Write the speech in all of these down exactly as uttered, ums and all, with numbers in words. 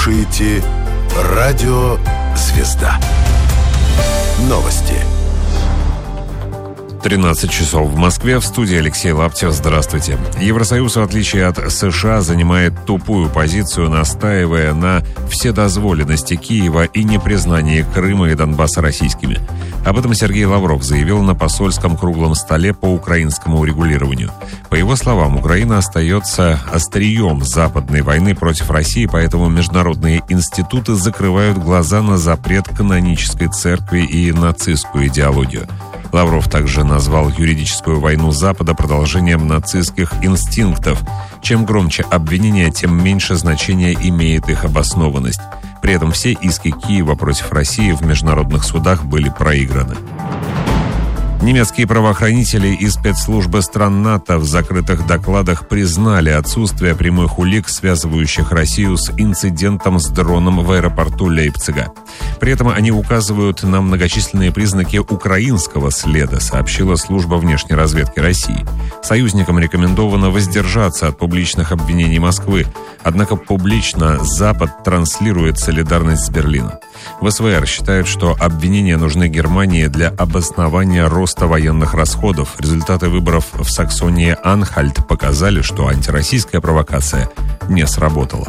слушаете Радио Звезда. Новости. тринадцать часов в Москве. В студии Алексей Лаптев. Здравствуйте. Евросоюз, в отличие от США, занимает тупую позицию, настаивая на вседозволенности Киева и непризнании Крыма и Донбасса российскими. Об этом Сергей Лавров заявил на посольском круглом столе по украинскому урегулированию. По его словам, Украина остается острием западной войны против России, поэтому международные институты закрывают глаза на запрет канонической церкви и нацистскую идеологию. Лавров также назвал юридическую войну Запада продолжением нацистских инстинктов. Чем громче обвинения, тем меньше значения имеет их обоснованность. При этом все иски Киева против России в международных судах были проиграны. Немецкие правоохранители и спецслужбы стран НАТО в закрытых докладах признали отсутствие прямых улик, связывающих Россию с инцидентом с дроном в аэропорту Лейпцига. При этом они указывают на многочисленные признаки украинского следа, сообщила служба внешней разведки России. Союзникам рекомендовано воздержаться от публичных обвинений Москвы. Однако публично Запад транслирует солидарность с Берлином. В СВР считают, что обвинения нужны Германии для обоснования роста военных расходов. Результаты выборов в Саксонии-Анхальт показали, что антироссийская провокация не сработала.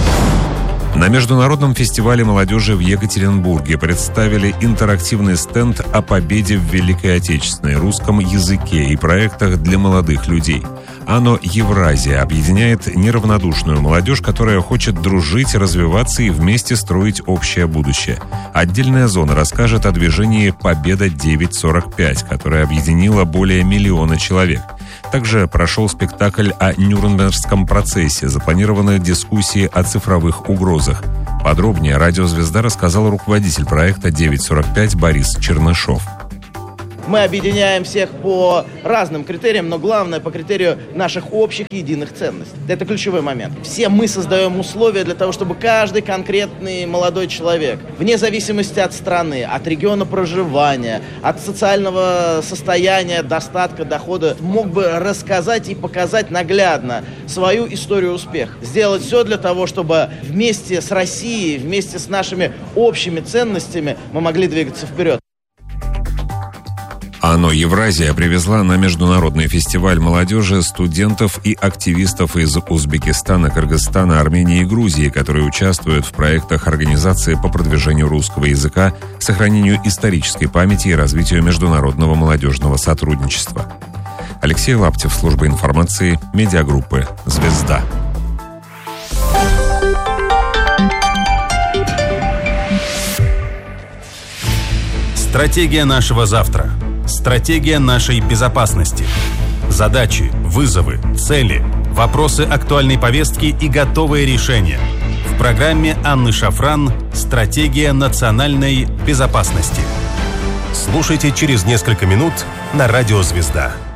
На Международном фестивале молодежи в Екатеринбурге представили интерактивный стенд о победе в Великой Отечественной, русском языке и проектах для молодых людей. Оно «Евразия» объединяет неравнодушную молодежь, которая хочет дружить, развиваться и вместе строить общее будущее. Отдельная зона расскажет о движении «Победа девять сорок пять», которое объединило более миллиона человек. Также прошел спектакль о Нюрнбергском процессе, запланированы дискуссии о цифровых угрозах. Подробнее «Радио Звезда» рассказал руководитель проекта девять сорок пять Борис Чернышов. Мы объединяем всех по разным критериям, но главное по критерию наших общих единых ценностей. Это ключевой момент. Все мы создаем условия для того, чтобы каждый конкретный молодой человек, вне зависимости от страны, от региона проживания, от социального состояния, достатка, дохода, мог бы рассказать и показать наглядно свою историю успеха. Сделать все для того, чтобы вместе с Россией, вместе с нашими общими ценностями мы могли двигаться вперед. Оно «Евразия» привезла на международный фестиваль молодежи студентов и активистов из Узбекистана, Кыргызстана, Армении и Грузии, которые участвуют в проектах организации по продвижению русского языка, сохранению исторической памяти и развитию международного молодежного сотрудничества. Алексей Лаптев, служба информации, медиагруппы «Звезда». Стратегия нашего завтра. Стратегия нашей безопасности. Задачи, вызовы, цели, вопросы актуальной повестки и готовые решения. В программе Анны Шафран «Стратегия национальной безопасности». Слушайте через несколько минут на Радио Звезда.